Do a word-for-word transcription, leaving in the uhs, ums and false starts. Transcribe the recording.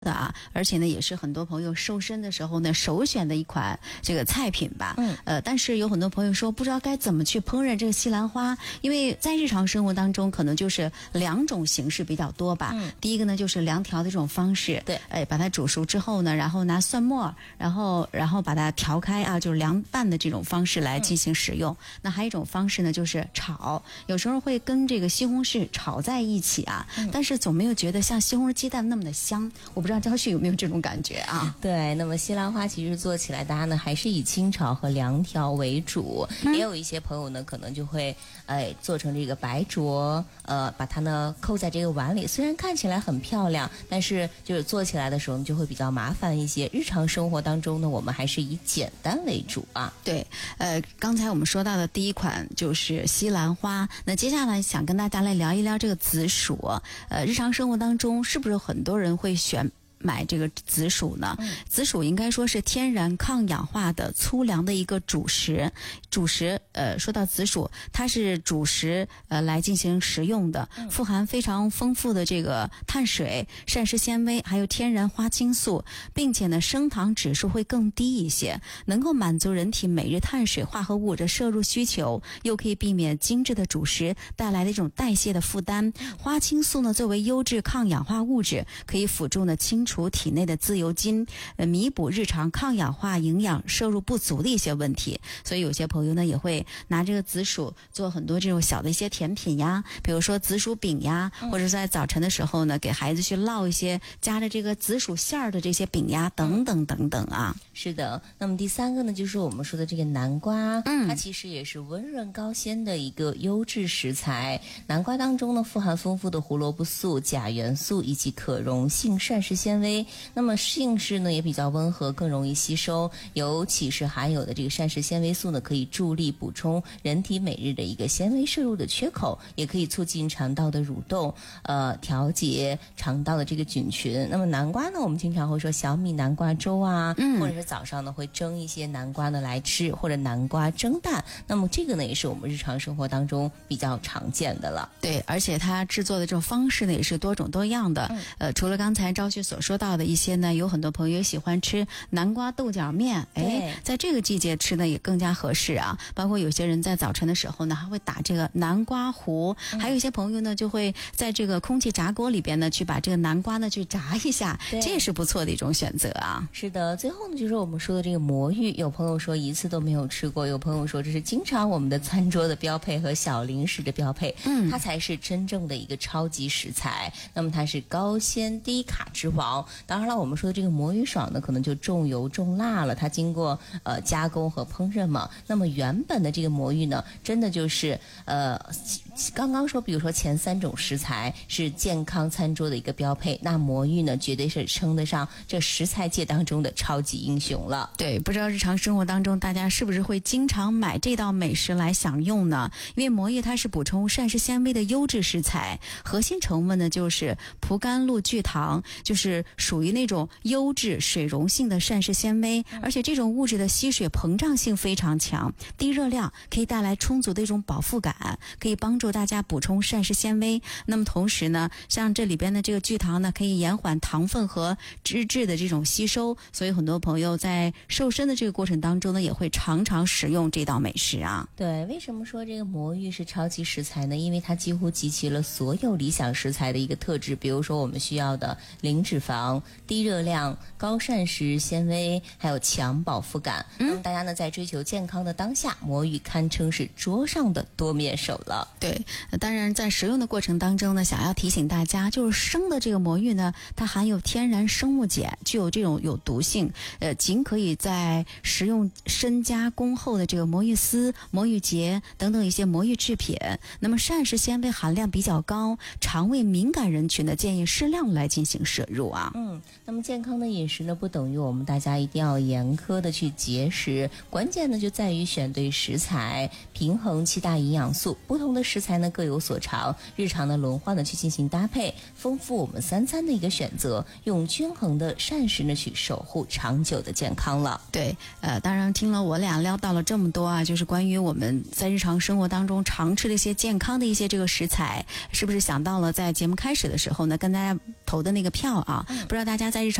的啊，而且呢，也是很多朋友瘦身的时候呢首选的一款这个菜品吧。 嗯， 呃，但是有很多朋友说不知道该怎么去烹饪这个西兰花，因为在日常生活当中可能就是两种形式比较多吧。 嗯， 第一个呢就是凉调的这种方式， 对， 哎，把它煮熟之后呢，然后拿蒜末，然后然后把它调开啊，就是凉拌的这种方式来进行使用。嗯、那还有一种方式呢，就是炒，有时候会跟这个西红柿炒在一起啊，嗯、但是总没有觉得像西红柿鸡蛋那么的香。我不知道焦旭有没有这种感觉啊？ 对，那么西兰花其实做起来，大家呢还是以清炒和凉调为主，嗯、也有一些朋友呢可能就会呃做成这个白灼，呃把它呢扣在这个碗里，虽然看起来很漂亮，但是就是做起来的时候就会比较麻烦一些。日常生活当中呢，我们还是以简单为主啊。 对，呃，刚才我们说到的第一款就是西兰花，那接下来想跟大家来聊一聊这个紫薯。呃，日常生活当中是不是很多人会选买这个紫薯呢？嗯、紫薯应该说是天然抗氧化的粗粮的一个主食。主食，呃，说到紫薯，它是主食，呃，来进行食用的，嗯、富含非常丰富的这个碳水、膳食纤维，还有天然花青素，并且呢，升糖指数会更低一些，能够满足人体每日碳水化合物的摄入需求，又可以避免精致的主食带来的一种代谢的负担。花青素呢，作为优质抗氧化物质，可以辅助呢清除体内的自由基，呃，弥补日常抗氧化营养摄入不足的一些问题。所以有些朋友呢也会拿这个紫薯做很多这种小的一些甜品呀，比如说紫薯饼呀，或者在早晨的时候呢给孩子去烙一些夹着这个紫薯馅儿的这些饼呀，等等等等啊。 是的，那么第三个呢就是我们说的这个南瓜， 嗯， 它其实也是温润高纤的一个优质食材。南瓜当中呢富含丰富的胡萝卜素、钾元素以及可溶性膳食纤维，那么性质呢也比较温和，更容易吸收，尤其是含有的这个膳食纤维素呢可以助力补充人体每日的一个纤维摄入的缺口，也可以促进肠道的蠕动，呃，调节肠道的这个菌群。那么南瓜呢我们经常会说小米南瓜粥啊，嗯、或者是早上呢会蒸一些南瓜呢来吃，或者南瓜蒸蛋，那么这个呢也是我们日常生活当中比较常见的了。 对，而且它制作的这种方式呢也是多种多样的。嗯、呃，除了刚才昭旭所说到的一些呢，有很多朋友喜欢吃南瓜豆角面，哎，在这个季节吃呢也更加合适啊。包括有些人在早晨的时候呢还会打这个南瓜糊，嗯、还有一些朋友呢就会在这个空气炸锅里边呢去把这个南瓜呢去炸一下，这也是不错的一种选择啊。 是的，最后呢就是我们说的这个魔芋，有朋友说一次都没有吃过，有朋友说这是经常我们的餐桌的标配和小零食的标配，嗯，它才是真正的一个超级食材。那么它是高纤低卡之王。当然了，我们说的这个魔芋爽呢可能就重油重辣了，它经过呃加工和烹饪嘛。那么原本的这个魔芋呢真的就是呃刚刚说比如说前三种食材是健康餐桌的一个标配，那魔芋呢绝对是称得上这食材界当中的超级英雄了。 对，不知道日常生活当中大家是不是会经常买这道美食来享用呢？因为魔芋它是补充膳食纤维的优质食材，核心成分呢就是葡甘露聚糖，就是属于那种优质水溶性的膳食纤维，而且这种物质的吸水膨胀性非常强，低热量，可以带来充足的一种饱腹感，可以帮助大家补充膳食纤维。那么同时呢，像这里边的这个聚糖呢可以延缓糖分和脂质的这种吸收，所以很多朋友在瘦身的这个过程当中呢也会常常食用这道美食啊。 对，为什么说这个魔芋是超级食材呢？因为它几乎集齐了所有理想食材的一个特质，比如说我们需要的零脂肪、低热量、高膳食纤维，还有强饱腹感。嗯、那么大家呢在追求健康的当下，魔芋堪称是桌上的多面手了。 对，当然在食用的过程当中呢，想要提醒大家，就是生的这个魔芋呢，它含有天然生物碱，具有这种有毒性，呃，仅可以在食用深加工后的这个魔芋丝、魔芋结等等一些魔芋制品。那么膳食纤维含量比较高，肠胃敏感人群呢建议适量来进行摄入啊。 嗯，那么健康的饮食呢不等于我们大家一定要严苛的去节食，关键呢就在于选对食材，平衡七大营养素，不同的食材呢各有所长，日常的轮换的去进行搭配，丰富我们三餐的一个选择，用均衡的膳食呢去守护长久的健康了。 对，呃，当然听了我俩聊到了这么多啊，就是关于我们在日常生活当中常吃的一些健康的一些这个食材，是不是想到了在节目开始的时候呢跟大家投的那个票啊， 不知道大家在日常